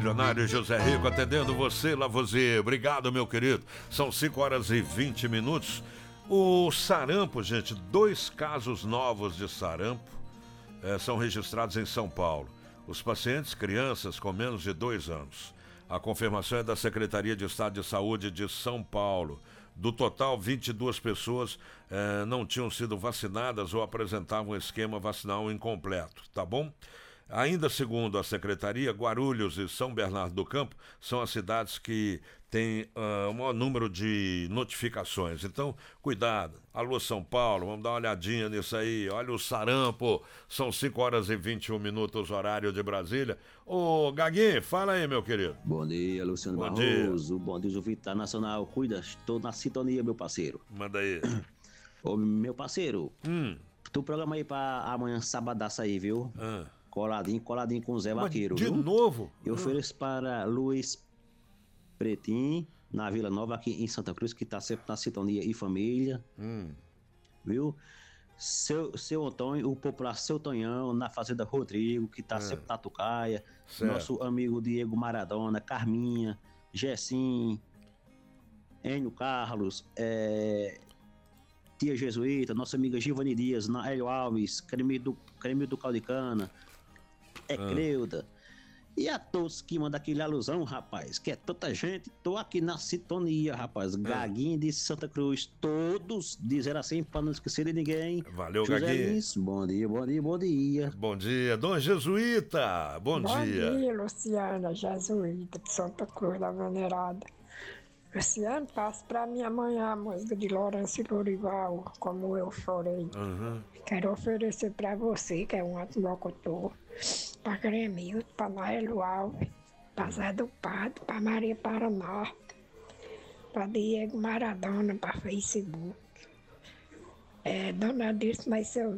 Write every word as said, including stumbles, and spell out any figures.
milionário José Rico atendendo você, Lavoisier. Obrigado, meu querido. São cinco horas e vinte minutos. O sarampo, gente, dois casos novos de sarampo eh, são registrados em São Paulo. Os pacientes, crianças com menos de dois anos. A confirmação é da Secretaria de Estado de Saúde de São Paulo. Do total, vinte e duas pessoas eh, não tinham sido vacinadas ou apresentavam um esquema vacinal incompleto, tá bom? Ainda segundo a Secretaria, Guarulhos e São Bernardo do Campo são as cidades que têm uh, o maior número de notificações. Então, cuidado. Alô, São Paulo, vamos dar uma olhadinha nisso aí. Olha o sarampo. São cinco horas e vinte e um minutos, horário de Brasília. Ô, Gaguinho, fala aí, meu querido. Bom dia, Luciano Bom Barroso. dia. Bom dia, Jovita Nacional. Cuida, estou na sintonia, meu parceiro. Manda aí. Ô, meu parceiro, Hum. tu programa aí pra amanhã, sabadaça aí, viu? Ah. Coladinho, coladinho com o Zé Mas Vaqueiro, de viu? novo? Eu ofereço para Luiz Pretim, na Vila Nova, aqui em Santa Cruz, que tá sempre na sintonia e família. Hum. Viu? Seu, seu Antônio, o popular Seu Tonhão, na Fazenda Rodrigo, que tá É. sempre na Tucaia. Certo. Nosso amigo Diego Maradona, Carminha, Gessim, Enio Carlos, é, Tia Jesuíta, nossa amiga Givani Dias, Naélio Alves, Creme do, Creme do Caldicana, é Ah. Creuda. E a todos que mandam aquele alusão, rapaz, que é tanta gente, tô aqui na sintonia, rapaz. Gaguinho de Santa Cruz, todos dizer assim, para não esquecer de ninguém. Valeu, José Gaguinho. Lins, bom dia, bom dia, bom dia. Bom dia, Dom Jesuíta. Bom, Bom dia. dia, Luciana Jesuíta, de Santa Cruz da Venerada. Luciano, passo pra minha mãe a música de Lourenço e Lorival, Como Eu Chorei. Uhum. Quero oferecer pra você, que é um locutor, pra Gremildo, pra Naélio Alves, pra Zé do Pato, pra Maria Paraná, pra Diego Maradona, pra Facebook. É, Dona Dirce, mas seu